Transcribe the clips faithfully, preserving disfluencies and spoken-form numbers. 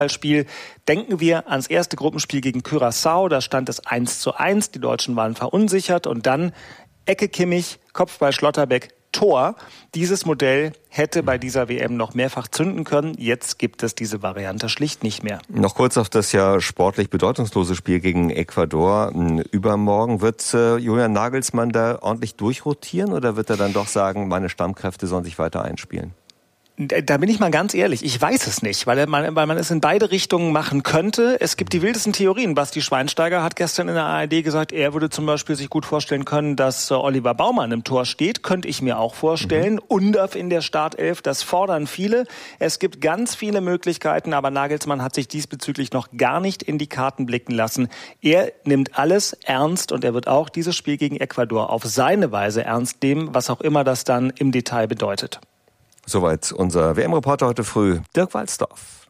Spiel. Denken wir ans erste Gruppenspiel gegen Curaçao, da stand es eins zu eins, die Deutschen waren verunsichert und dann Ecke Kimmich, Kopfball Schlotterbeck, Tor. Dieses Modell hätte bei dieser W M noch mehrfach zünden können. Jetzt gibt es diese Variante schlicht nicht mehr. Noch kurz auf das ja sportlich bedeutungslose Spiel gegen Ecuador. Übermorgen wird äh, Julian Nagelsmann da ordentlich durchrotieren oder wird er dann doch sagen, meine Stammkräfte sollen sich weiter einspielen? Da bin ich mal ganz ehrlich, ich weiß es nicht, weil man, weil man es in beide Richtungen machen könnte. Es gibt die wildesten Theorien. Basti Schweinsteiger hat gestern in der A R D gesagt, er würde zum Beispiel sich gut vorstellen können, dass Oliver Baumann im Tor steht. Könnte ich mir auch vorstellen. Mhm. Undorf in der Startelf, das fordern viele. Es gibt ganz viele Möglichkeiten, aber Nagelsmann hat sich diesbezüglich noch gar nicht in die Karten blicken lassen. Er nimmt alles ernst und er wird auch dieses Spiel gegen Ecuador auf seine Weise ernst nehmen, was auch immer das dann im Detail bedeutet. Soweit unser W M-Reporter heute früh, Dirk Walzdorf.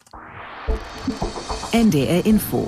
N D R Info.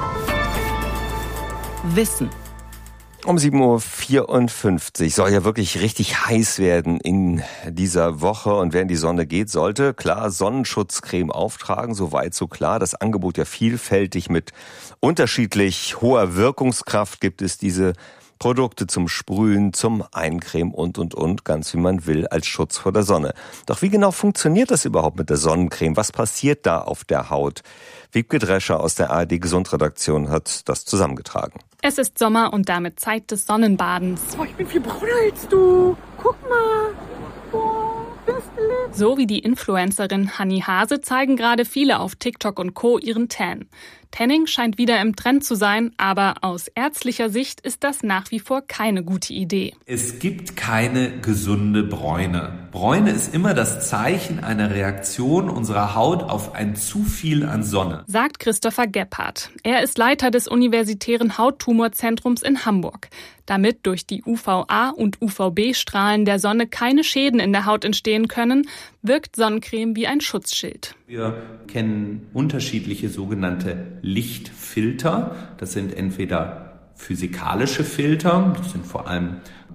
Wissen. Um sieben Uhr vierundfünfzig soll ja wirklich richtig heiß werden in dieser Woche. Und wer in die Sonne geht, sollte klar Sonnenschutzcreme auftragen. So weit, so klar. Das Angebot ja vielfältig mit unterschiedlich hoher Wirkungskraft gibt es diese Produkte zum Sprühen, zum Eincremen und, und, und, ganz wie man will, als Schutz vor der Sonne. Doch wie genau funktioniert das überhaupt mit der Sonnencreme? Was passiert da auf der Haut? Wiebke Drescher aus der A R D Gesundredaktion hat das zusammengetragen. Es ist Sommer und damit Zeit des Sonnenbadens. Oh, ich bin viel brauner als du. Guck mal. Oh, so wie die Influencerin Hanni Hase zeigen gerade viele auf TikTok und Co. ihren Tan. Tanning scheint wieder im Trend zu sein, aber aus ärztlicher Sicht ist das nach wie vor keine gute Idee. Es gibt keine gesunde Bräune. Bräune ist immer das Zeichen einer Reaktion unserer Haut auf ein zu viel an Sonne, sagt Christopher Gebhardt. Er ist Leiter des Universitären Hauttumorzentrums in Hamburg. Damit durch die U V A- und U V B-Strahlen der Sonne keine Schäden in der Haut entstehen können, wirkt Sonnencreme wie ein Schutzschild. Wir kennen unterschiedliche sogenannte Lichtfilter. Das sind entweder physikalische Filter, das sind vor allem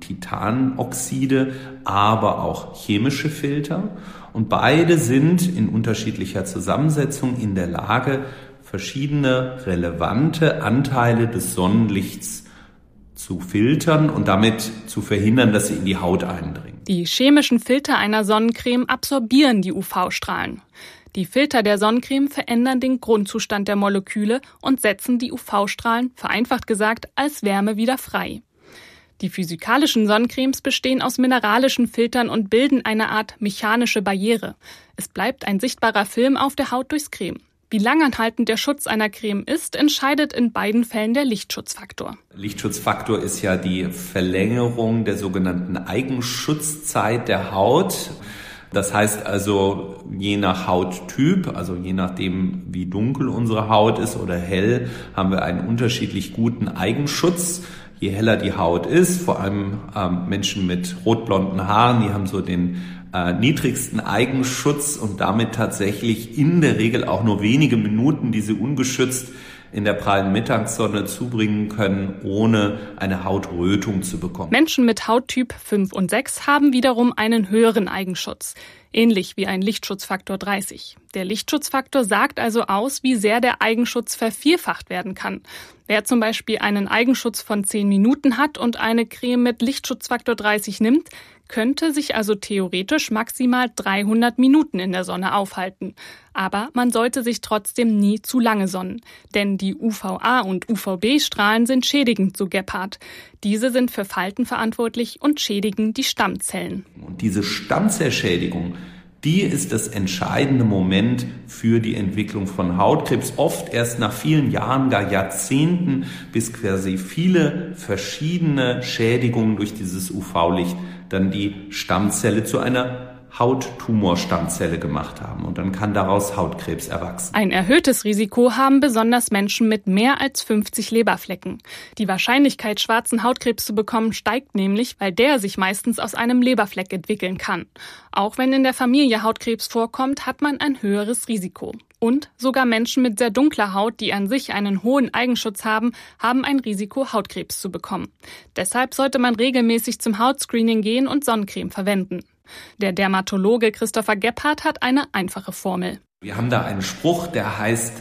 Titanoxide, aber auch chemische Filter. Und beide sind in unterschiedlicher Zusammensetzung in der Lage, verschiedene relevante Anteile des Sonnenlichts zu filtern und damit zu verhindern, dass sie in die Haut eindringen. Die chemischen Filter einer Sonnencreme absorbieren die U V-Strahlen. Die Filter der Sonnencreme verändern den Grundzustand der Moleküle und setzen die U V-Strahlen, vereinfacht gesagt, als Wärme wieder frei. Die physikalischen Sonnencremes bestehen aus mineralischen Filtern und bilden eine Art mechanische Barriere. Es bleibt ein sichtbarer Film auf der Haut durchs Creme. Wie langanhaltend der Schutz einer Creme ist, entscheidet in beiden Fällen der Lichtschutzfaktor. Lichtschutzfaktor ist ja die Verlängerung der sogenannten Eigenschutzzeit der Haut. Das heißt also, je nach Hauttyp, also je nachdem, wie dunkel unsere Haut ist oder hell, haben wir einen unterschiedlich guten Eigenschutz. Je heller die Haut ist, vor allem ähm, Menschen mit rotblonden Haaren, die haben so den äh, niedrigsten Eigenschutz und damit tatsächlich in der Regel auch nur wenige Minuten, die sie ungeschützt in der prallen Mittagssonne zubringen können, ohne eine Hautrötung zu bekommen. Menschen mit Hauttyp fünf und sechs haben wiederum einen höheren Eigenschutz, ähnlich wie ein Lichtschutzfaktor dreißig. Der Lichtschutzfaktor sagt also aus, wie sehr der Eigenschutz vervierfacht werden kann. Wer zum Beispiel einen Eigenschutz von zehn Minuten hat und eine Creme mit Lichtschutzfaktor dreißig nimmt, könnte sich also theoretisch maximal dreihundert Minuten in der Sonne aufhalten. Aber man sollte sich trotzdem nie zu lange sonnen. Denn die U V A- und U V B-Strahlen sind schädigend, so Gebhardt. Diese sind für Falten verantwortlich und schädigen die Stammzellen. Und diese Stammzellschädigung, die ist das entscheidende Moment für die Entwicklung von Hautkrebs. Oft erst nach vielen Jahren, gar Jahrzehnten, bis quasi viele verschiedene Schädigungen durch dieses U V-Licht dann die Stammzelle zu einer Hauttumorstammzelle gemacht haben. Und dann kann daraus Hautkrebs erwachsen. Ein erhöhtes Risiko haben besonders Menschen mit mehr als fünfzig Leberflecken. Die Wahrscheinlichkeit, schwarzen Hautkrebs zu bekommen, steigt nämlich, weil der sich meistens aus einem Leberfleck entwickeln kann. Auch wenn in der Familie Hautkrebs vorkommt, hat man ein höheres Risiko. Und sogar Menschen mit sehr dunkler Haut, die an sich einen hohen Eigenschutz haben, haben ein Risiko, Hautkrebs zu bekommen. Deshalb sollte man regelmäßig zum Hautscreening gehen und Sonnencreme verwenden. Der Dermatologe Christopher Gebhardt hat eine einfache Formel. Wir haben da einen Spruch, der heißt,